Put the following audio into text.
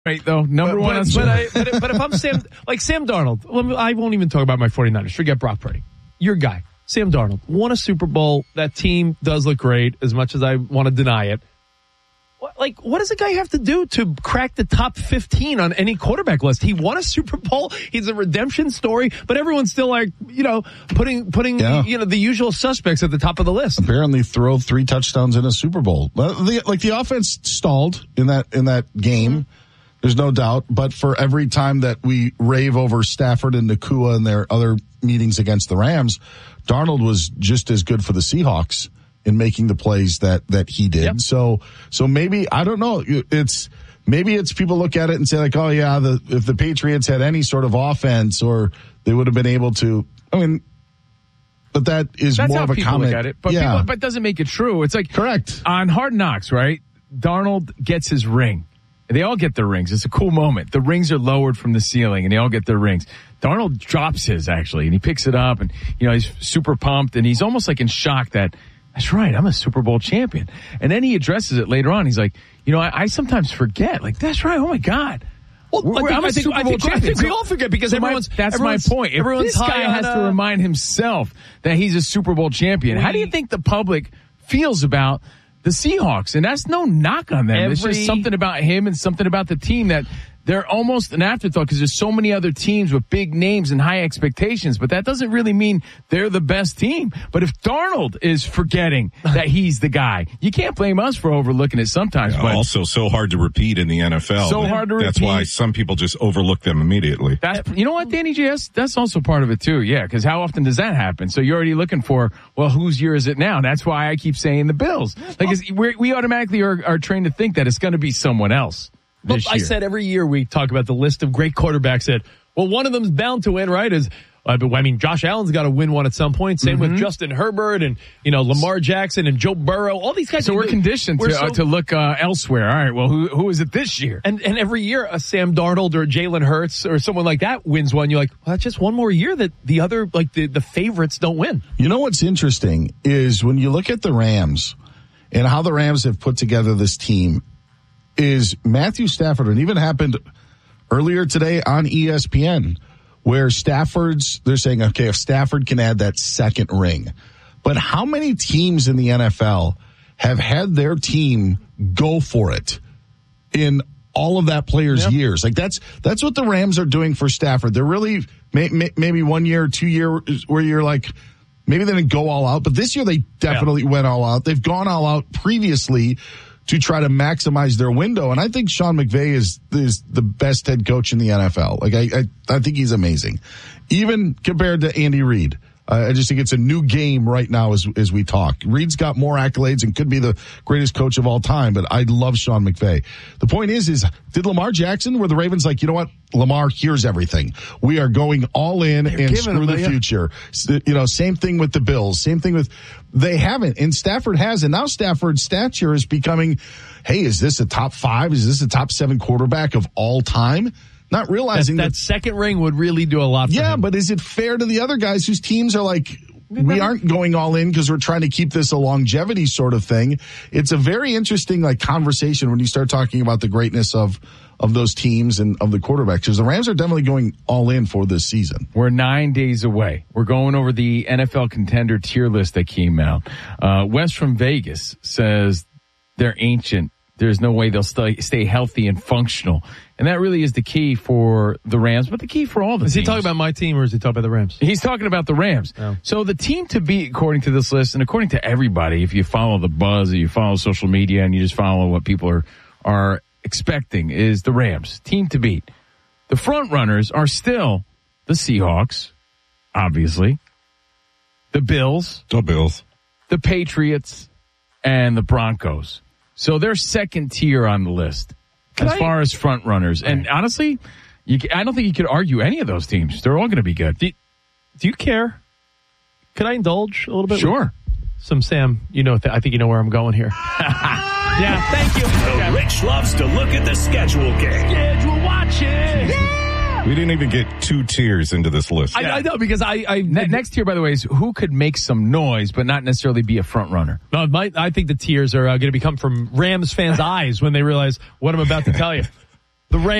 Right, though. Number one on but if I'm Sam Darnold, I won't even talk about my 49ers. Forget Brock Purdy. Your guy, Sam Darnold, won a Super Bowl. That team does look great, as much as I want to deny it. What does a guy have to do to crack the top 15 on any quarterback list? He won a Super Bowl. He's a redemption story, but everyone's still putting the usual suspects at the top of the list. Apparently throw 3 touchdowns in a Super Bowl. The offense stalled in that game. There's no doubt. But for every time that we rave over Stafford and Nakua and their other meetings against the Rams, Darnold was just as good for the Seahawks in making the plays that he did. Yep. So maybe, I don't know, maybe it's people look at it and say like, oh yeah, if the Patriots had any sort of offense, or they would have been able to, but that's more of a comment. Look at it. But but doesn't make it true. It's like, correct. On Hard Knocks, right? Darnold gets his ring. They all get their rings. It's a cool moment. The rings are lowered from the ceiling, and they all get their rings. Darnold drops his, actually, and he picks it up, and he's super pumped, and he's almost like in shock that, that's right, I'm a Super Bowl champion. And then he addresses it later on. He's like, I sometimes forget. Like, that's right. Oh, my God. Well, I think we all forget because that's my point. If this guy has to remind himself that he's a Super Bowl champion, how do you think the public feels about the Seahawks? And that's no knock on them. It's just something about him and something about the team that they're almost an afterthought because there's so many other teams with big names and high expectations, but that doesn't really mean they're the best team. But if Darnold is forgetting that he's the guy, you can't blame us for overlooking it sometimes. Yeah, but also so hard to repeat in the NFL. So hard to repeat. That's why some people just overlook them immediately. You know what, Danny J? That's also part of it too. Yeah, because how often does that happen? So you're already looking for, well, whose year is it now? That's why I keep saying the Bills. We automatically are trained to think that it's going to be someone else. But I said every year we talk about the list of great quarterbacks that, well, one of them's bound to win, right? Josh Allen's got to win one at some point. Same with Justin Herbert and, Lamar Jackson and Joe Burrow. All these guys. So we're conditioned to look elsewhere. All right, well, who is it this year? And every year a Sam Darnold or Jalen Hurts or someone like that wins one. You're like, well, that's just one more year that the other, the favorites don't win. You know what's interesting is when you look at the Rams and how the Rams have put together this team, is Matthew Stafford, and even happened earlier today on ESPN, where they're saying, okay, if Stafford can add that second ring. But how many teams in the NFL have had their team go for it in all of that player's years? Like that's what the Rams are doing for Stafford. They're really maybe 1 year, 2 years where you're like, maybe they didn't go all out, but this year they definitely went all out. They've gone all out previously to try to maximize their window. And I think Sean McVay is the best head coach in the NFL. Like, I think he's amazing. Even compared to Andy Reid. I just think it's a new game right now as we talk. Reid's got more accolades and could be the greatest coach of all time, but I love Sean McVay. The point is did Lamar Jackson, were the Ravens like, you know what, Lamar, here's everything. We are going all in and screw the future. Same thing with the Bills. Same thing with, they haven't. And Stafford has. And now Stafford's stature is becoming, hey, is this a top 5? Is this a top 7 quarterback of all time? Not realizing that second ring would really do a lot for him. Yeah, but is it fair to the other guys whose teams are like, we aren't going all in because we're trying to keep this a longevity sort of thing? It's a very interesting conversation when you start talking about the greatness of those teams and of the quarterbacks, because the Rams are definitely going all in for this season. We're 9 days away. We're going over the NFL contender tier list that came out. Wes from Vegas says they're ancient. There's no way they'll stay healthy and functional. And that really is the key for the Rams, but the key for all the teams. Is he talking about my team or is he talking about the Rams? He's talking about the Rams. Oh. So the team to beat, according to this list, and according to everybody, if you follow the buzz or you follow social media and you just follow what people are expecting, is the Rams. Team to beat. The front runners are still the Seahawks, obviously, the Bills, the Patriots, and the Broncos. So they're second tier on the list as far as front runners. And honestly, I don't think you could argue any of those teams. They're all going to be good. Do you care? Could I indulge a little bit? Sure. Some Sam, I think you know where I'm going here. Yeah, thank you. Rich loves to look at the schedule game. Schedule watching. Yeah. We didn't even get 2 tiers into this list. I know, because next tier, by the way, is who could make some noise but not necessarily be a front runner. No, I think the tiers are going to become from Rams fans' eyes when they realize what I'm about to tell you. The Rams